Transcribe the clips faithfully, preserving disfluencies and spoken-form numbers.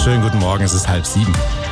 Schönen guten Morgen, es ist halb sieben.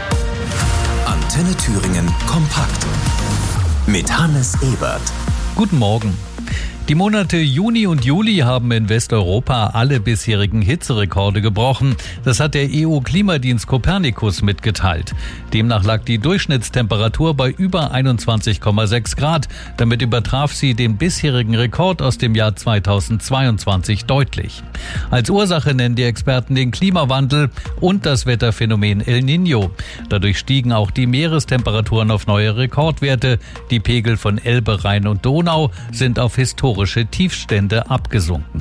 Antenne Thüringen kompakt mit Hannes Ebert. Guten Morgen. Die Monate Juni und Juli haben in Westeuropa alle bisherigen Hitzerekorde gebrochen. Das hat der E U-Klimadienst Copernicus mitgeteilt. Demnach lag die Durchschnittstemperatur bei über einundzwanzig Komma sechs Grad. Damit übertraf sie den bisherigen Rekord aus dem Jahr zweitausendzweiundzwanzig deutlich. Als Ursache nennen die Experten den Klimawandel und das Wetterphänomen El Niño. Dadurch stiegen auch die Meerestemperaturen auf neue Rekordwerte. Die Pegel von Elbe, Rhein und Donau sind auf historische Tiefstände abgesunken.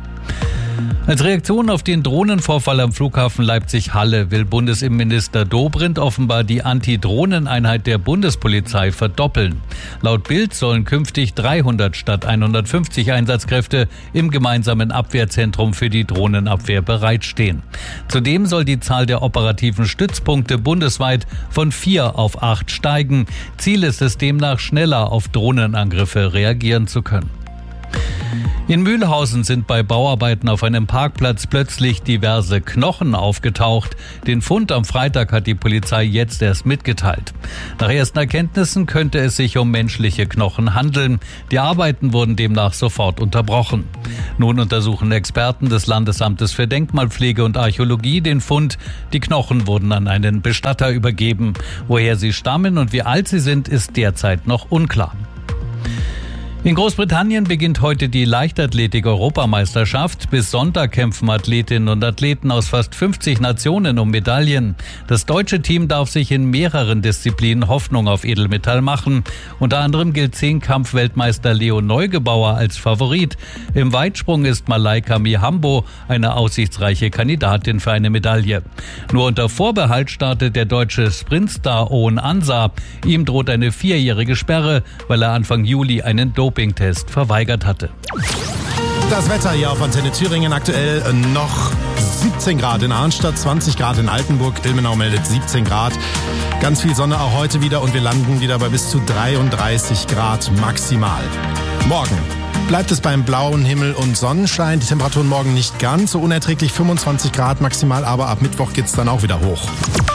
Als Reaktion auf den Drohnenvorfall am Flughafen Leipzig-Halle will Bundesinnenminister Dobrindt offenbar die Anti-Drohnen-Einheit der Bundespolizei verdoppeln. Laut Bild sollen künftig dreihundert statt hundertfünfzig Einsatzkräfte im gemeinsamen Abwehrzentrum für die Drohnenabwehr bereitstehen. Zudem soll die Zahl der operativen Stützpunkte bundesweit von vier auf acht steigen. Ziel ist es demnach, schneller auf Drohnenangriffe reagieren zu können. In Mühlhausen sind bei Bauarbeiten auf einem Parkplatz plötzlich diverse Knochen aufgetaucht. Den Fund am Freitag hat die Polizei jetzt erst mitgeteilt. Nach ersten Erkenntnissen könnte es sich um menschliche Knochen handeln. Die Arbeiten wurden demnach sofort unterbrochen. Nun untersuchen Experten des Landesamtes für Denkmalpflege und Archäologie den Fund. Die Knochen wurden an einen Bestatter übergeben. Woher sie stammen und wie alt sie sind, ist derzeit noch unklar. In Großbritannien beginnt heute die Leichtathletik-Europameisterschaft. Bis Sonntag kämpfen Athletinnen und Athleten aus fast fünfzig Nationen um Medaillen. Das deutsche Team darf sich in mehreren Disziplinen Hoffnung auf Edelmetall machen. Unter anderem gilt Zehnkampf-Weltmeister Leo Neugebauer als Favorit. Im Weitsprung ist Malaika Mihambo eine aussichtsreiche Kandidatin für eine Medaille. Nur unter Vorbehalt startet der deutsche Sprintstar Owen Ansah. Ihm droht eine vierjährige Sperre, weil er Anfang Juli einen Doping Dopingtest verweigert hatte. Das Wetter hier auf Antenne Thüringen aktuell noch siebzehn Grad in Arnstadt, zwanzig Grad in Altenburg, Ilmenau meldet siebzehn Grad. Ganz viel Sonne auch heute wieder und wir landen wieder bei bis zu dreiunddreißig Grad maximal. Morgen bleibt es beim blauen Himmel und Sonnenschein. Die Temperaturen morgen nicht ganz so unerträglich, fünfundzwanzig Grad maximal, aber ab Mittwoch geht's dann auch wieder hoch.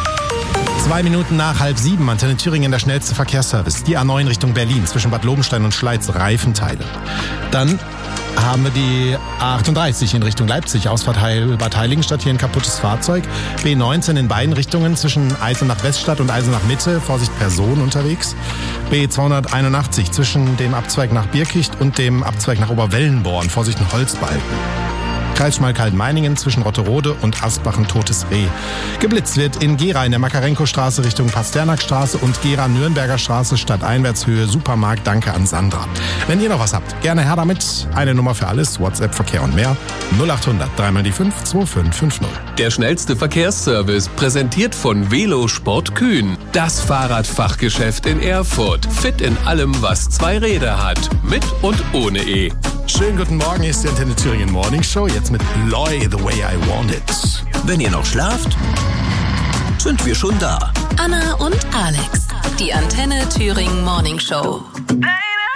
Zwei Minuten nach halb sieben, Antenne Thüringen, der schnellste Verkehrsservice. Die A neun Richtung Berlin, zwischen Bad Lobenstein und Schleiz, Reifenteile. Dann haben wir die A achtunddreißig in Richtung Leipzig, Ausfahrt Heil, Bad Heiligenstadt, hier ein kaputtes Fahrzeug. B neunzehn in beiden Richtungen, zwischen Eisenach-Weststadt und Eisenach-Mitte, Vorsicht Person unterwegs. B zweihunderteinundachtzig zwischen dem Abzweig nach Birkicht und dem Abzweig nach Oberwellenborn, Vorsicht ein Holzbalken. Kreis Schmalkalden-Meiningen zwischen Rotterode und Asbachen-Totes Reh. Geblitzt wird in Gera in der Makarenko-Straße Richtung Pasternakstraße und Gera-Nürnberger Straße Stadteinwärtshöhe Supermarkt. Danke an Sandra. Wenn ihr noch was habt, gerne her damit. Eine Nummer für alles, WhatsApp, Verkehr und mehr. null achthundert, dreimal die fünf, zwei fünf fünf null. Der schnellste Verkehrsservice, präsentiert von Velosport Kühn. Das Fahrradfachgeschäft in Erfurt. Fit in allem, was zwei Räder hat. Mit und ohne E. Schönen guten Morgen, hier ist die Antenne Thüringen Morning Show. Jetzt mit Loy, The Way I Want It. Wenn ihr noch schlaft, sind wir schon da. Anna und Alex, die Antenne Thüringen Morning Show. Hey.